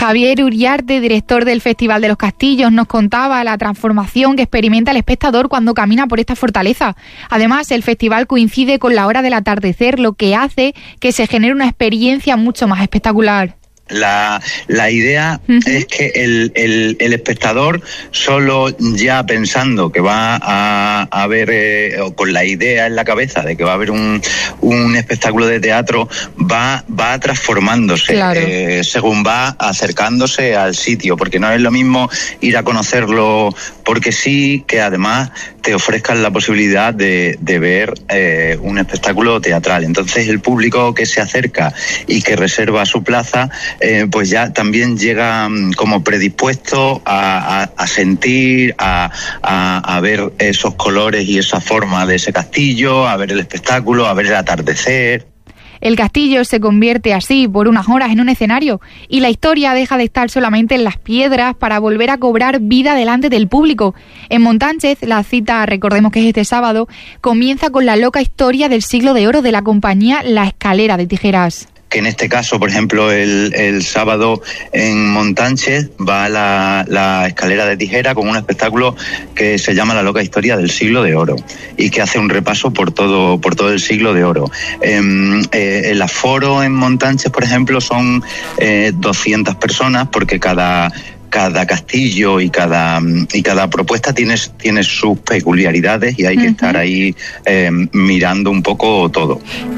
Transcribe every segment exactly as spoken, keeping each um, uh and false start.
Javier Uriarte, director del Festival de los Castillos, nos contaba la transformación que experimenta el espectador cuando camina por esta fortaleza. Además, el festival coincide con la hora del atardecer, lo que hace que se genere una experiencia mucho más espectacular. La, la idea uh-huh. es que el, el, el espectador, solo ya pensando que va a, a ver, eh, o con la idea en la cabeza de que va a haber un, un espectáculo de teatro, va, va transformándose, claro. eh, según va acercándose al sitio, porque no es lo mismo ir a conocerlo porque sí, que además te ofrezcan la posibilidad de, de ver eh, un espectáculo teatral. Entonces el público que se acerca y que reserva su plaza, eh, pues ya también llega um, como predispuesto a, a, a sentir, a, a, a ver esos colores y esa forma de ese castillo, a ver el espectáculo, a ver el atardecer. El castillo se convierte así por unas horas en un escenario y la historia deja de estar solamente en las piedras para volver a cobrar vida delante del público. En Montánchez, la cita, recordemos que es este sábado, comienza con la loca historia del siglo de oro de la compañía La Escalera de Tijeras. Que en este caso, por ejemplo, el, el sábado en Montánchez va la, la Escalera de Tijera con un espectáculo que se llama La Loca Historia del Siglo de Oro y que hace un repaso por todo por todo el Siglo de Oro. Eh, eh, el aforo en Montánchez, por ejemplo, son eh, doscientas personas, porque cada cada castillo y cada y cada propuesta tiene, tiene sus peculiaridades y hay que uh-huh. estar ahí eh, mirando un poco todo.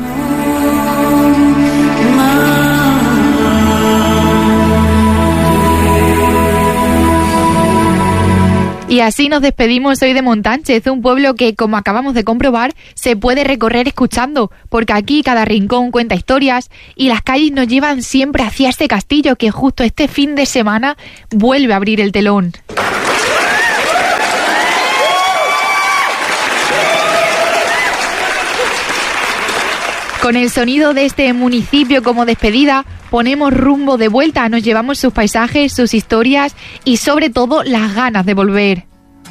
Y así nos despedimos hoy de Montánchez, un pueblo que, como acabamos de comprobar, se puede recorrer escuchando, porque aquí cada rincón cuenta historias y las calles nos llevan siempre hacia este castillo que justo este fin de semana vuelve a abrir el telón. Con el sonido de este municipio como despedida, ponemos rumbo de vuelta, nos llevamos sus paisajes, sus historias y sobre todo las ganas de volver.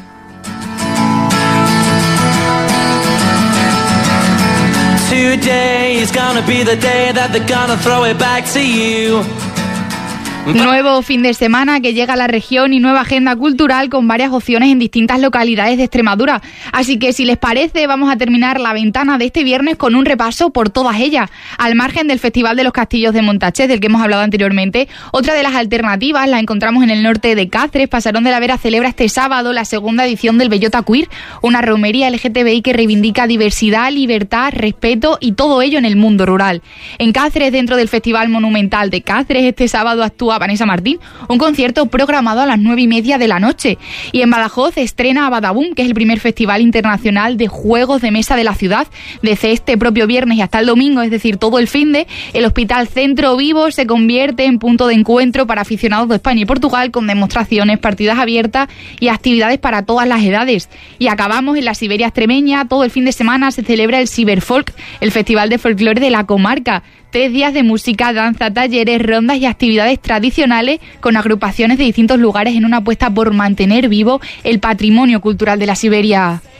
Today is gonna be the day that they're gonna throw it back to you. Nuevo fin de semana que llega a la región y nueva agenda cultural con varias opciones en distintas localidades de Extremadura. Así que si les parece, vamos a terminar la ventana de este viernes con un repaso por todas ellas. Al margen del Festival de los Castillos de Montánchez, del que hemos hablado anteriormente, otra de las alternativas la encontramos en el norte de Cáceres. Pasarón de la Vera celebra este sábado la segunda edición del Bellota Queer, una romería L G T B I que reivindica diversidad, libertad, respeto y todo ello en el mundo rural. En Cáceres, dentro del Festival Monumental de Cáceres, este sábado actúa Vanessa Martín, un concierto programado a las nueve y media de la noche. Y en Badajoz estrena Badabum, que es el primer festival internacional de juegos de mesa de la ciudad. Desde este propio viernes y hasta el domingo, es decir, todo el finde, el Hospital Centro Vivo se convierte en punto de encuentro para aficionados de España y Portugal, con demostraciones, partidas abiertas y actividades para todas las edades. Y acabamos en la Siberia extremeña. Todo el fin de semana se celebra el Ciberfolk, el festival de folclore de la comarca. Tres días de música, danza, talleres, rondas y actividades tradicionales con agrupaciones de distintos lugares en una apuesta por mantener vivo el patrimonio cultural de la Siberia.